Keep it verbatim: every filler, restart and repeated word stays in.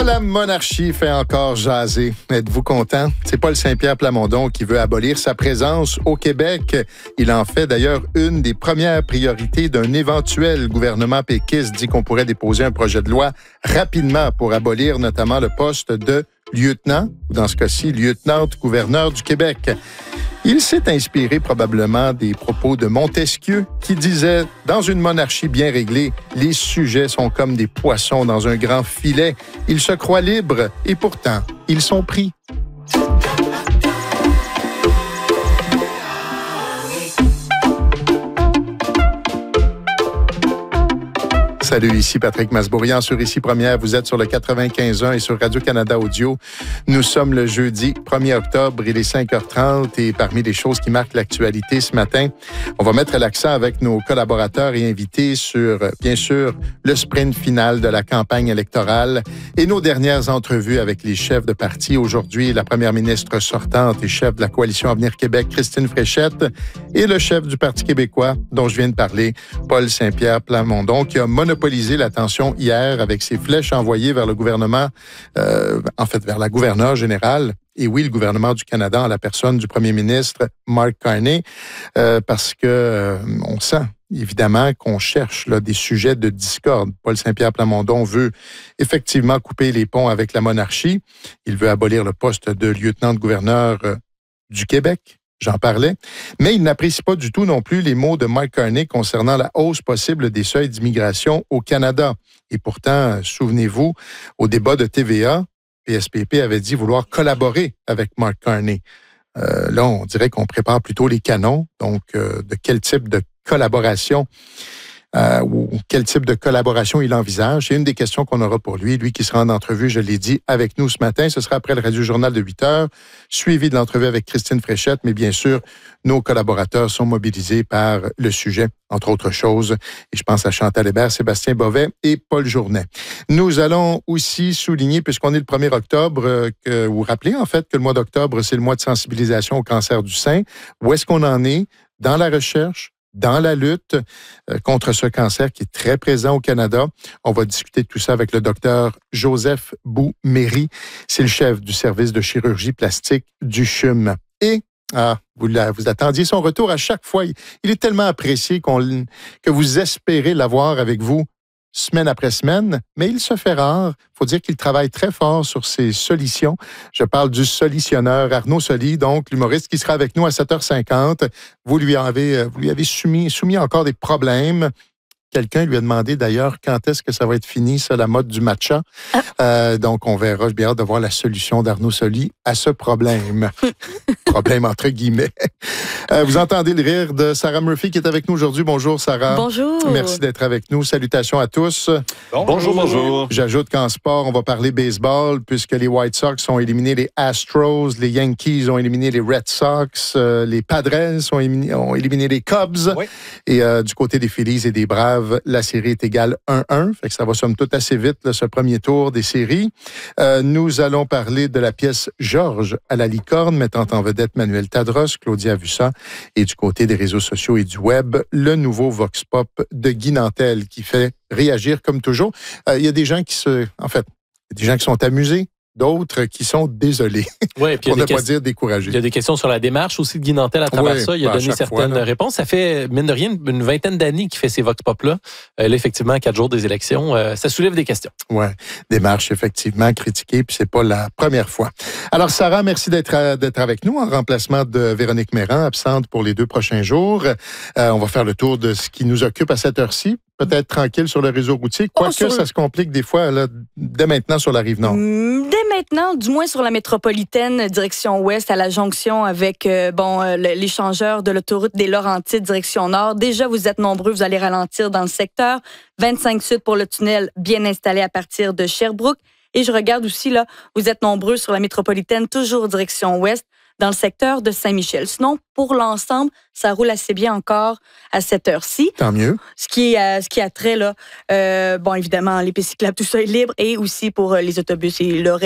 La monarchie fait encore jaser. Êtes-vous content? C'est Paul Saint-Pierre Plamondon qui veut abolir sa présence au Québec. Il en fait d'ailleurs une des premières priorités d'un éventuel gouvernement péquiste. Dit qu'on pourrait déposer un projet de loi rapidement pour abolir notamment le poste de lieutenant, ou dans ce cas-ci, lieutenant-gouverneur du Québec. Il s'est inspiré probablement des propos de Montesquieu qui disait « Dans une monarchie bien réglée, les sujets sont comme des poissons dans un grand filet. Ils se croient libres et pourtant, ils sont pris. » Salut, ici Patrick Masbourian sur Ici Première. Vous êtes sur le quatre-vingt-quinze un et sur Radio-Canada Audio. Nous sommes le jeudi premier octobre, il est cinq heures trente et parmi les choses qui marquent l'actualité ce matin, on va mettre l'accent avec nos collaborateurs et invités sur, bien sûr, le sprint final de la campagne électorale et nos dernières entrevues avec les chefs de parti. Aujourd'hui, la première ministre sortante et chef de la Coalition Avenir Québec, Christine Fréchette, et le chef du Parti québécois, dont je viens de parler, Paul Saint-Pierre Plamondon, qui a monopolisé l'attention hier avec ses flèches envoyées vers le gouvernement, euh, en fait, vers la gouverneure générale. Et oui, le gouvernement du Canada en la personne du premier ministre Mark Carney, euh, parce que euh, on sent évidemment qu'on cherche là, des sujets de discorde. Paul Saint-Pierre Plamondon veut effectivement couper les ponts avec la monarchie. Il veut abolir le poste de lieutenant-gouverneur euh, du Québec. J'en parlais. Mais il n'apprécie pas du tout non plus les mots de Mike Carney concernant la hausse possible des seuils d'immigration au Canada. Et pourtant, souvenez-vous, au débat de T V A, P S P P avait dit vouloir collaborer avec Mark Carney. Euh, là, on dirait qu'on prépare plutôt les canons. Donc, euh, de quel type de collaboration Euh, ou quel type de collaboration il envisage. C'est une des questions qu'on aura pour lui. Lui qui sera en entrevue, je l'ai dit, avec nous ce matin. Ce sera après le Radio-Journal de huit heures, suivi de l'entrevue avec Christine Fréchette. Mais bien sûr, nos collaborateurs sont mobilisés par le sujet, entre autres choses. Et je pense à Chantal Hébert, Sébastien Bovet et Paul Journet. Nous allons aussi souligner, puisqu'on est le premier octobre, euh, que, vous rappelez en fait que le mois d'octobre, c'est le mois de sensibilisation au cancer du sein. Où est-ce qu'on en est dans la recherche, dans la lutte euh, contre ce cancer qui est très présent au Canada? On va discuter de tout ça avec le docteur Joseph Bou-Méry. C'est le chef du service de chirurgie plastique du C H U M. Et, ah, vous, la, vous attendiez son retour à chaque fois. Il, il est tellement apprécié qu'on, que vous espérez l'avoir avec vous semaine après semaine, mais il se fait rare. Il faut dire qu'il travaille très fort sur ses solutions. Je parle du solutionneur Arnaud Soli, donc l'humoriste qui sera avec nous à sept heures cinquante. Vous lui avez, vous lui avez soumis, soumis encore des problèmes. Quelqu'un lui a demandé d'ailleurs quand est-ce que ça va être fini, ça, la mode du matcha. Ah. Euh, donc, on verra. J'ai bien hâte de voir la solution d'Arnaud Soli à ce problème. Problème entre guillemets. Euh, vous entendez le rire de Sarah Murphy qui est avec nous aujourd'hui. Bonjour, Sarah. Bonjour. Merci d'être avec nous. Salutations à tous. Bonjour, bonjour. bonjour. J'ajoute qu'en sport, on va parler baseball puisque les White Sox ont éliminé les Astros, les Yankees ont éliminé les Red Sox, euh, les Padres ont éliminé, ont éliminé les Cubs. Oui. Et euh, du côté des Phillies et des Braves, la série est égale un un. Fait que ça va somme toute assez vite, là, ce premier tour des séries. Euh, nous allons parler de la pièce Georges à la licorne, mettant en vedette Manuel Tadros, Claudia Vussa, et du côté des réseaux sociaux et du web, le nouveau Vox Pop de Guy Nantel qui fait réagir comme toujours. Il euh, y a des gens qui se... En fait, il y a des gens qui sont amusés, d'autres qui sont désolés. Ouais, pour ne pas que... dire découragés. Il y a des questions sur la démarche aussi de Guy Nantel à travers ouais, ça. Il a donné certaines fois, réponses. Ça fait, mine de rien, une vingtaine d'années qu'il fait ces Vox Pop-là. Euh, là, effectivement, à quatre jours des élections, euh, ça soulève des questions. Oui, démarche effectivement critiquée, puis c'est pas la première fois. Alors, Sarah, merci d'être, à, d'être avec nous en remplacement de Véronique Méran, absente pour les deux prochains jours. Euh, on va faire le tour de ce qui nous occupe à cette heure-ci. Peut-être tranquille sur le réseau routier, quoique oh, ça le... se complique des fois là, dès maintenant sur la Rive-Nord. Dès maintenant, du moins sur la métropolitaine, direction ouest, à la jonction avec euh, bon euh, l'échangeur de l'autoroute des Laurentides, direction nord. Déjà, vous êtes nombreux, vous allez ralentir dans le secteur. vingt-cinq sud pour le tunnel, bien installé à partir de Sherbrooke. Et je regarde aussi, là, vous êtes nombreux sur la métropolitaine, toujours direction ouest, dans le secteur de Saint-Michel. Sinon, pour l'ensemble, ça roule assez bien encore à cette heure-ci. Tant mieux. Ce qui, euh, ce qui a trait, là, euh, bon, évidemment, les pistes cyclables, tout ça est libre, et aussi pour euh, les autobus et le